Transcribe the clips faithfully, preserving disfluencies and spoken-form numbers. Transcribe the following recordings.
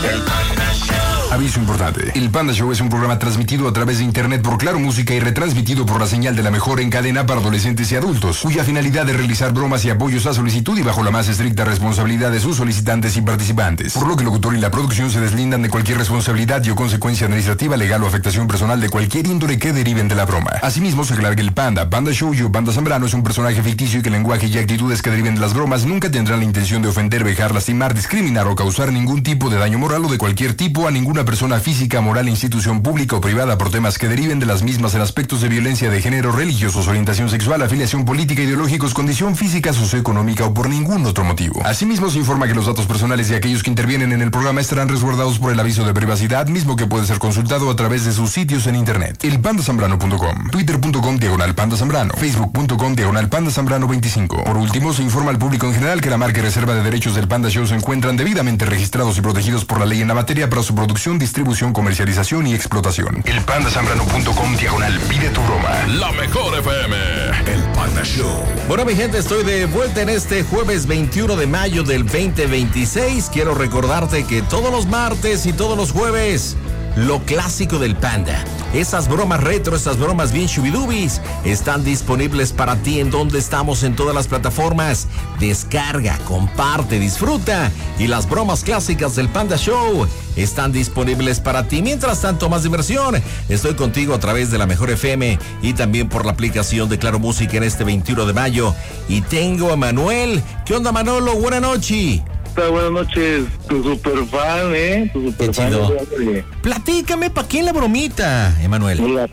El Panda Show. Aviso importante. El Panda Show es un programa transmitido a través de internet por Claro Música y retransmitido por la señal de la mejor en cadena para adolescentes y adultos, cuya finalidad es realizar bromas y apoyos a solicitud y bajo la más estricta responsabilidad de sus solicitantes y participantes. Por lo que el locutor y la producción se deslindan de cualquier responsabilidad y o consecuencia administrativa, legal o afectación personal de cualquier índole que deriven de la broma. Asimismo, se aclara que el Panda, Panda Show y o Panda Zambrano es un personaje ficticio y que el lenguaje y actitudes que deriven de las bromas nunca tendrán la intención de ofender, vejar, lastimar, discriminar o causar ningún tipo de daño moral o de cualquier tipo a ninguna persona física, moral, institución pública o privada por temas que deriven de las mismas en aspectos de violencia de género, religiosos, orientación sexual, afiliación política, ideológicos, condición física, socioeconómica o por ningún otro motivo. Asimismo, se informa que los datos personales de aquellos que intervienen en el programa estarán resguardados por el aviso de privacidad, mismo que puede ser consultado a través de sus sitios en internet. el panda zambrano punto com, twitter punto com diagonal panda zambrano, facebook punto com diagonal panda zambrano veinticinco. Por último, se informa al público en general que la marca y reserva de derechos del Panda Show se encuentran debidamente registrados y protegidos por la ley en la materia para su producción, distribución, comercialización y explotación. el panda zambrano punto com diagonal pide tu broma. La mejor F M. El Panda Show. Bueno, mi gente, estoy de vuelta en este jueves veintiuno de mayo del veinte veintiséis. Quiero recordarte que todos los martes y todos los jueves, lo clásico del Panda, esas bromas retro, esas bromas bien shubidubis, están disponibles para ti en donde estamos en todas las plataformas. Descarga, comparte, disfruta. Y las bromas clásicas del Panda Show están disponibles para ti. Mientras tanto, más diversión. Estoy contigo a través de la Mejor F M y también por la aplicación de Claro Música en este veintiuno de mayo. Y tengo a Manuel. ¿Qué onda, Manolo? Buenas noches. Buenas noches, tu super fan, ¿eh? Tu super Qué fan. chido. De... Platícame, ¿para quién la bromita, Emanuel? La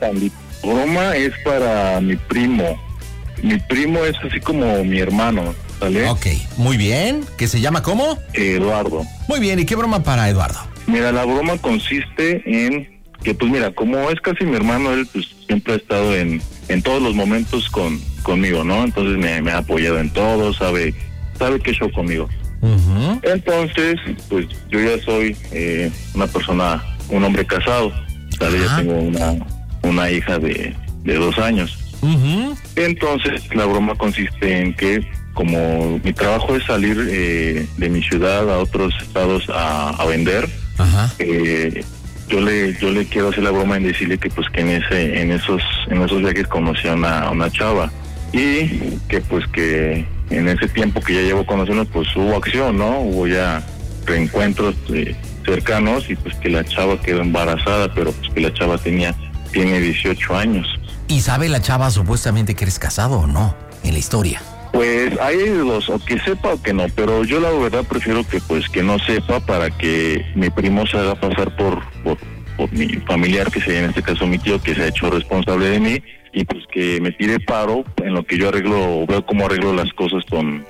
broma es para mi primo. Mi primo es así como mi hermano, ¿vale? Ok, muy bien. ¿Qué se llama cómo? Eduardo. Muy bien, ¿y qué broma para Eduardo? Mira, la broma consiste en que, pues mira, como es casi mi hermano, él pues siempre ha estado en, en todos los momentos con conmigo, ¿no? Entonces me, me ha apoyado en todo, sabe, sabe qué show conmigo. Uh-huh. Entonces, pues yo ya soy eh, una persona, un hombre casado, ¿sale? Ya tengo una, una hija de, de dos años. Uh-huh. Entonces, la broma consiste en que, como mi trabajo es salir eh, de mi ciudad a otros estados a, a vender, uh-huh. eh, yo le yo le quiero hacer la broma en decirle que pues que en ese en esos en esos viajes conocí a una, una chava y que pues que en ese tiempo que ya llevo conociendo, pues hubo acción, ¿no? Hubo ya reencuentros eh, cercanos y pues que la chava quedó embarazada, pero pues que la chava tenía tiene dieciocho años. ¿Y sabe la chava supuestamente que eres casado o no en la historia? Pues hay dos, o que sepa o que no, pero yo la verdad prefiero que pues que no sepa para que mi primo se haga pasar por, por, por mi familiar, que sería en este caso mi tío, que se ha hecho responsable de mí, y pues que me pide paro en lo que yo arreglo, veo cómo arreglo las cosas con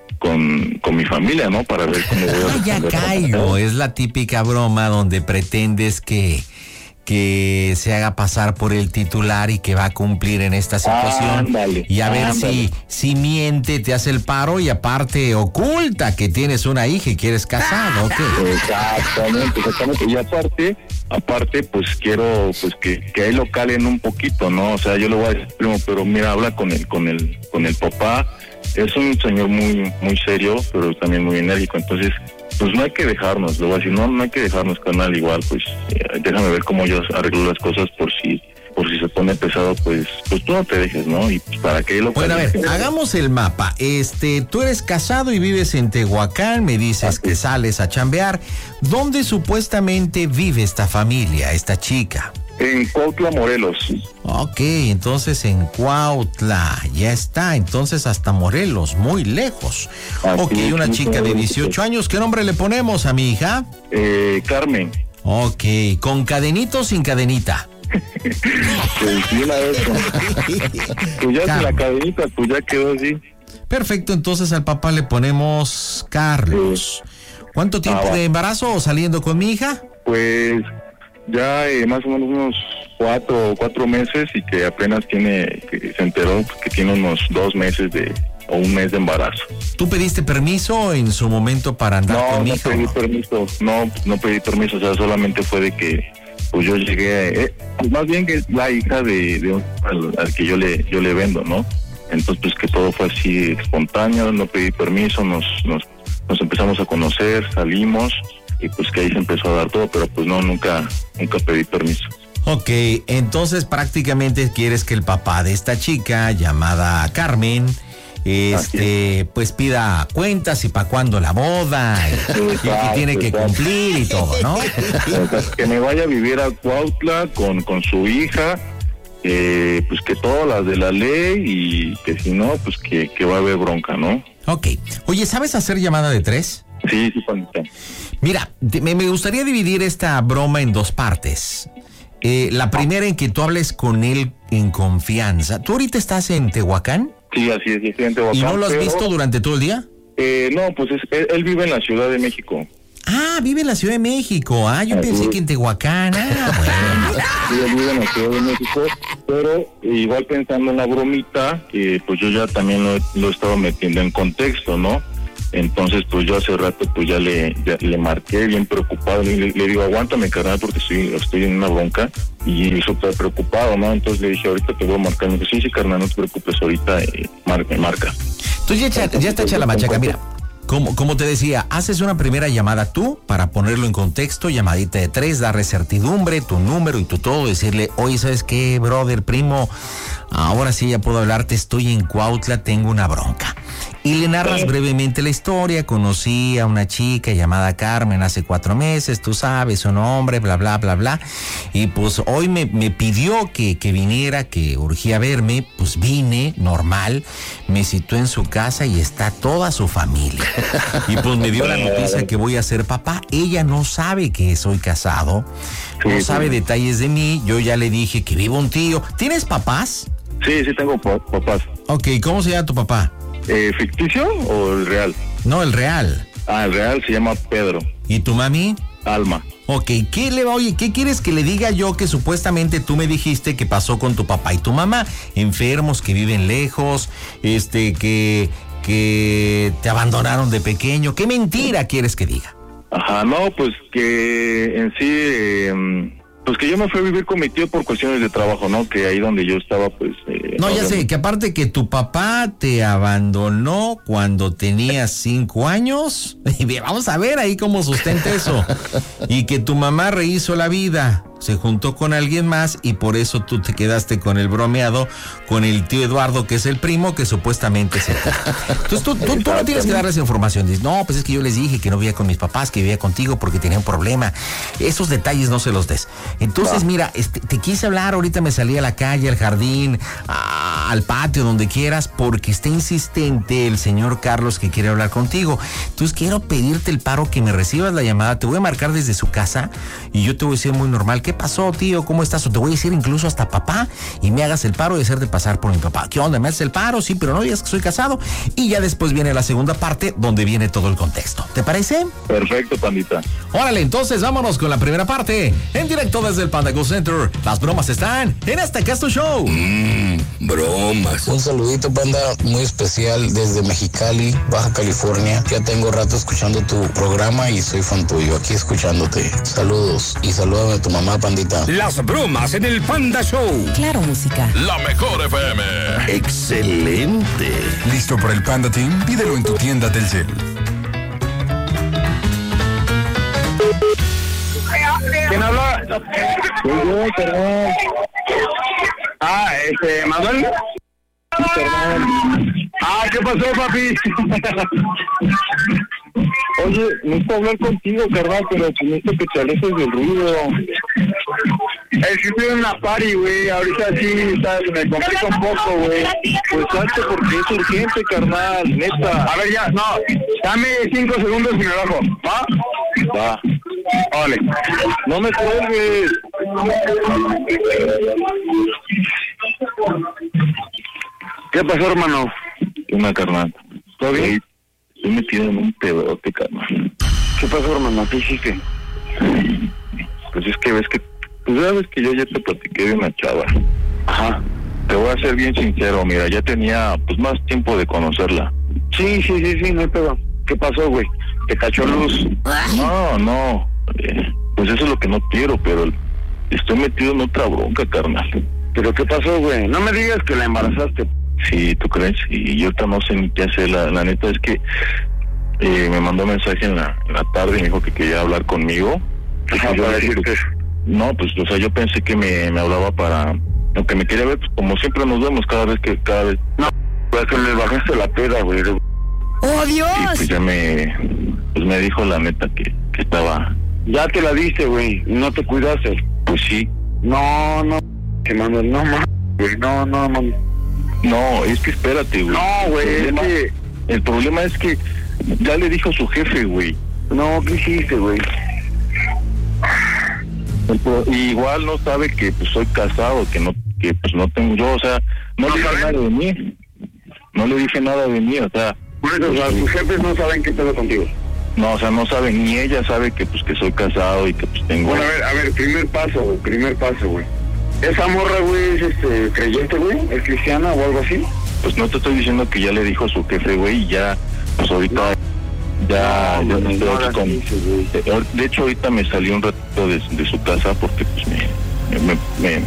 con, con mi familia, ¿no? Para ver cómo voy a Ah, ya caigo, es la típica broma donde pretendes que, que se haga pasar por el titular y que va a cumplir en esta situación. Ándale, y a ver ándale. si, si miente, te hace el paro y aparte oculta que tienes una hija y que eres casado, ¿o qué? Exactamente, exactamente. Y aparte, aparte, pues quiero pues que, que ahí lo calen un poquito, ¿no? O sea, yo le voy a decir, primo, pero mira, habla con el, con el, con el papá. Es un señor muy, muy serio, pero también muy enérgico. Entonces, pues no hay que dejarnos, le voy a decir, no, no hay que dejarnos, canal, igual, pues eh, déjame ver cómo yo arreglo las cosas por si, por si se pone pesado, pues, pues tú no te dejes, ¿no? Y pues, para que lo Bueno, a ver, hagamos el mapa. Este, tú eres casado y vives en Tehuacán, me dices que sales a chambear. ¿Dónde supuestamente vive esta familia, esta chica? En Cuautla, Morelos. Ok, entonces en Cuautla, ya está, entonces hasta Morelos, muy lejos. Así Ok, es, una muy chica de lejos. dieciocho años, ¿qué nombre le ponemos a mi hija? Eh, Carmen. Ok, ¿con cadenito o sin cadenita? Pues sí, la vez. Pues ya se la cadenita, pues ya quedó así. Perfecto, entonces al papá le ponemos Carlos. ¿Cuánto tiempo Ah, va. de embarazo saliendo con mi hija? Pues ya eh, más o menos unos cuatro cuatro meses y que apenas tiene, que se enteró que tiene unos dos meses de o un mes de embarazo. ¿Tú pediste permiso en su momento para andar No, con mi no hija? o pedí no? permiso, no, no pedí permiso, o sea, solamente fue de que pues yo llegué, eh, pues más bien que es la hija de, de un al, al que yo le yo le vendo, ¿no? Entonces pues que todo fue así espontáneo, no pedí permiso, nos nos nos empezamos a conocer, salimos y pues que ahí se empezó a dar todo, pero pues no, nunca, nunca pedí permiso. Ok, entonces prácticamente quieres que el papá de esta chica llamada Carmen, este, pues pida cuentas y para cuándo la boda, y, y que tiene que cumplir y todo, ¿no? O sea, que me vaya a vivir a Cuautla con, con su hija, eh, pues que todas las de la ley, y que si no, pues que, que va a haber bronca, ¿no? Ok, oye, ¿sabes hacer llamada de tres? Sí, sí, pandita. Mira, me, me gustaría dividir esta broma en dos partes. Eh, la primera en que tú hables con él en confianza. ¿Tú ahorita estás en Tehuacán? Sí, así es, estoy en Tehuacán. ¿Y no lo has pero, visto durante todo el día? Eh, no, pues es, él, él vive en la Ciudad de México. Ah, vive en la Ciudad de México. Ah, yo así pensé es. que en Tehuacán. Ah, bueno. Sí, él vive en la Ciudad de México, pero igual pensando en la bromita, que pues yo ya también lo, lo he estado metiendo en contexto, ¿no? Entonces, pues yo hace rato pues ya le ya, le marqué bien preocupado, le, le digo, aguántame, carnal, porque estoy, estoy en una bronca, y súper preocupado, ¿no? Entonces le dije, ahorita te voy a marcar, me dijo, sí, sí, carnal, no te preocupes, ahorita eh, mar, me marca. Entonces ya, ya está hecha la machaca, mira. Como, como te decía, haces una primera llamada tú para ponerlo en contexto, llamadita de tres, darle certidumbre, tu número y tu todo, decirle, oye, ¿sabes qué, brother, primo? Ahora sí ya puedo hablarte, estoy en Cuautla, tengo una bronca. Y le narras brevemente la historia, conocí a una chica llamada Carmen hace cuatro meses, tú sabes, su nombre, bla, bla, bla, bla. Y pues hoy me, me pidió que, que viniera, que urgía verme, pues vine, normal, me citó en su casa y está toda su familia. Y pues me dio la noticia que voy a ser papá. Ella no sabe que soy casado, no sabe detalles de mí, yo ya le dije que vivo un tío. ¿Tienes papás? Sí, sí tengo papás. Ok, ¿cómo se llama tu papá? Eh, ¿Ficticio o el real? No, el real. Ah, el real se llama Pedro. ¿Y tu mami? Alma. Ok, ¿qué le oye, qué quieres que le diga yo que supuestamente tú me dijiste que pasó con tu papá y tu mamá? Enfermos, que viven lejos, este, que, que te abandonaron de pequeño. ¿Qué mentira quieres que diga? Ajá, no, pues que en sí... Eh, Pues que yo me fui a vivir con mi tío por cuestiones de trabajo, ¿no? Que ahí donde yo estaba, pues... Eh, no, ya sé, que aparte que tu papá te abandonó cuando tenías cinco años, vamos a ver ahí cómo sustenta eso, y que tu mamá rehizo la vida, se juntó con alguien más y por eso tú te quedaste con el bromeado, con el tío Eduardo, que es el primo, que supuestamente es el tío. Entonces tú, tú, tú no tienes que darles información. Dices, no, pues es que yo les dije que no vivía con mis papás, que vivía contigo porque tenía un problema. Esos detalles no se los des. Entonces, no. mira, este, te quise hablar, ahorita me salí a la calle, al jardín, a, al patio, donde quieras, porque está insistente el señor Carlos que quiere hablar contigo. Entonces quiero pedirte el paro que me recibas la llamada, te voy a marcar desde su casa y yo te voy a decir muy normal, ¿qué pasó, tío? ¿Cómo estás? O te voy a decir incluso hasta papá y me hagas el paro de hacerte pasar por mi papá. ¿Qué onda? ¿Me haces el paro? Sí, pero no digas que soy casado. Y ya después viene la segunda parte donde viene todo el contexto. ¿Te parece? Perfecto, pandita. Órale, entonces vámonos con la primera parte. En directo desde el Panda Go Center. Las bromas están en este Casto Show. Mmm, bromas. Un saludito, Panda, muy especial desde Mexicali, Baja California. Ya tengo rato escuchando tu programa y soy fan tuyo, aquí escuchándote. Saludos y salúdame a tu mamá, Pandita. Las bromas en el Panda Show. Claro, música. La mejor F M. Excelente. ¿Listo para el Panda Team? Pídelo en tu tienda Telcel. ¿Quién habla? Soy yo, perdón. Ah, este, Manuel. Perdón. Ah, ¿qué pasó, papi? Oye, necesito hablar contigo, carnal, pero necesito que te alejes del ruido. Es que estoy en una party, güey, ahorita sí, ¿sabes? Me complica un poco, güey. Pues salte porque es urgente, carnal, neta. A ver, ya, no, dame cinco segundos y me bajo, ¿va? Va. Vale. No me cuelgues. ¿Qué pasó, hermano? Una, carnal. ¿Todo bien? Estoy metido en un pedote, carnal. ¿Qué pasó, hermano? ¿Qué hiciste? Pues es que ves que... Pues sabes que yo ya te platiqué de una chava. Ajá. Te voy a ser bien sincero, mira, ya tenía pues más tiempo de conocerla. Sí, sí, sí, sí, no hay pedo. ¿Qué pasó, güey? ¿Te cachó luz? No, no. Eh, pues eso es lo que no quiero, pero estoy metido en otra bronca, carnal. ¿Pero qué pasó, güey? No me digas que la embarazaste. Sí, ¿tú crees? Y yo ahorita no sé ni qué hacer, la, la neta es que eh, me mandó mensaje en la, en la tarde y me dijo que quería hablar conmigo. Ajá, yo para le dije, decirte eso. no, pues, o sea, yo pensé que me, me hablaba para, aunque me quería ver, pues, como siempre nos vemos cada vez que, cada vez. No, pues que me bajaste la peda, güey. ¡Oh, Dios! Y pues ya me, pues me dijo la neta que, que estaba. Ya te la diste, güey, no te cuidaste. Pues sí. No, no, que mando, no, mames, güey, no, no, no. No, es que espérate, güey. No, güey, el es problema, que... el problema es que ya le dijo a su jefe, güey. No, ¿qué hiciste, güey? Y igual no sabe que pues soy casado, que no, que pues no tengo yo, o sea, no, ¿No le dije saben? nada de mí. No le dije nada de mí, o sea. Bueno, o sea, tus jefes no saben qué pedo contigo. No, o sea, no sabe, ni ella sabe que pues que soy casado y que pues tengo. Bueno, a ver, a ver, primer paso, güey, primer paso, güey. ¿Esa morra, güey, es este, creyente, güey? ¿Es cristiana o algo así? Pues no te estoy diciendo que ya le dijo a su jefe, güey, y ya, pues ahorita, ya, No, ya güey, estoy no aquí hagas con... eso, güey. De, de hecho, ahorita me salí un ratito de, de su casa porque pues me, me, me,